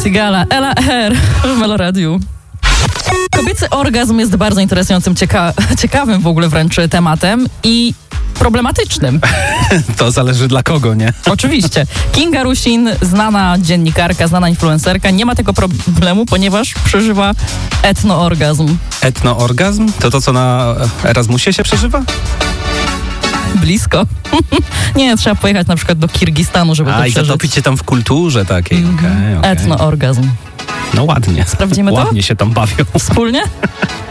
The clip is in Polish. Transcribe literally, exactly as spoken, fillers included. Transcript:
Sigala, Ela R w Meloradiu. Kobiecy orgazm jest bardzo interesującym, cieka- ciekawym w ogóle wręcz tematem i problematycznym. To zależy dla kogo, nie? Oczywiście. Kinga Rusin, znana dziennikarka, znana influencerka, nie ma tego problemu, ponieważ przeżywa etnoorgazm. Etnoorgazm? To to, co na Erasmusie się przeżywa? Blisko. Nie, trzeba pojechać na przykład do Kirgistanu, żeby A, to i przeżyć. zatopić się tam w kulturze takiej. Mm-hmm. Okay, okay. Etnoorgazm. No ładnie. Sprawdzimy to? Ładnie się tam bawią. Wspólnie?